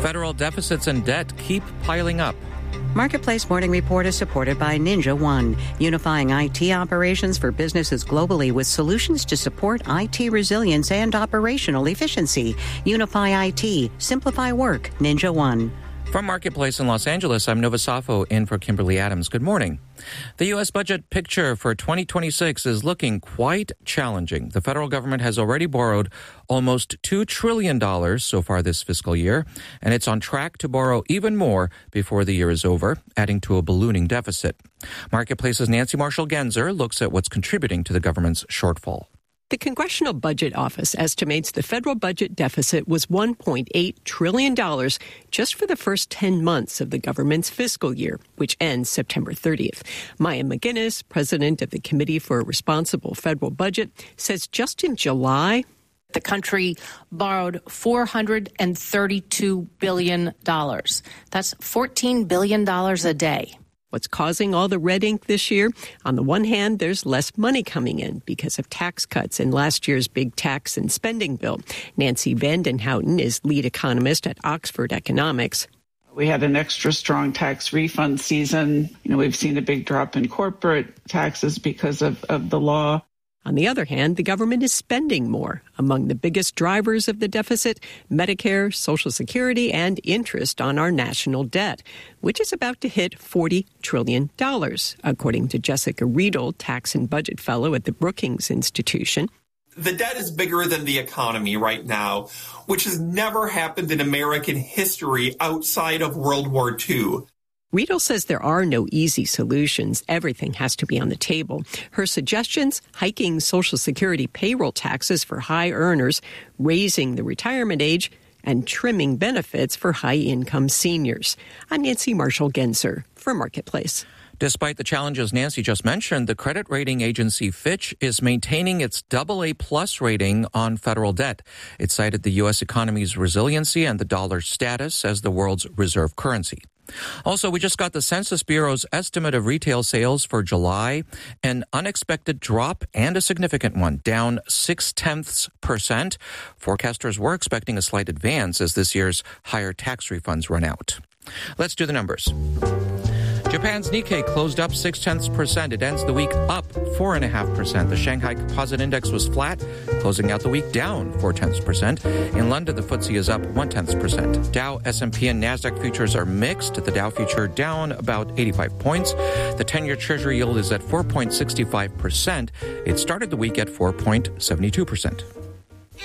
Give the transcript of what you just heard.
Federal deficits and debt keep piling up. Marketplace Morning Report is supported by Ninja One, unifying IT operations for businesses globally with solutions to support IT resilience and operational efficiency. Unify IT, simplify work, Ninja One. From Marketplace in Los Angeles, I'm Nova Safo in for Kimberly Adams. Good morning. The U.S. budget picture for 2026 is looking quite challenging. The federal government has already borrowed almost $2 trillion so far this fiscal year, and it's on track to borrow even more before the year is over, adding to a ballooning deficit. Marketplace's Nancy Marshall-Genzer looks at what's contributing to the government's shortfall. The Congressional Budget Office estimates the federal budget deficit was $1.8 trillion just for the first 10 months of the government's fiscal year, which ends September 30th. Maya McGinnis, president of the Committee for a Responsible Federal Budget, says just in July, the country borrowed $432 billion. That's $14 billion a day. What's causing all the red ink this year? On the one hand, there's less money coming in because of tax cuts in last year's big tax and spending bill. Nancy Vandenhouten is lead economist at Oxford Economics. We had an extra strong tax refund season. We've seen a big drop in corporate taxes because of the law. On the other hand, the government is spending more. Among the biggest drivers of the deficit, Medicare, Social Security, and interest on our national debt, which is about to hit $40 trillion, according to Jessica Riedel, tax and budget fellow at the Brookings Institution. The debt is bigger than the economy right now, which has never happened in American history outside of World War II. Riedel says there are no easy solutions. Everything has to be on the table. Her suggestions: hiking Social Security payroll taxes for high earners, raising the retirement age, and trimming benefits for high-income seniors. I'm Nancy Marshall-Genzer for Marketplace. Despite the challenges Nancy just mentioned, the credit rating agency Fitch is maintaining its AA+ rating on federal debt. It cited the U.S. economy's resiliency and the dollar's status as the world's reserve currency. Also, we just got the Census Bureau's estimate of retail sales for July, an unexpected drop and a significant one, down 0.6%. Forecasters were expecting a slight advance as this year's higher tax refunds run out. Let's do the numbers. Japan's Nikkei closed up 0.6%. It ends the week up 4.5%. The Shanghai Composite Index was flat, closing out the week down 0.4%. In London, the FTSE is up 0.1%. Dow, S&P, and Nasdaq futures are mixed. The Dow future down about 85 points. The 10-year Treasury yield is at 4.65%. It started the week at 4.72%.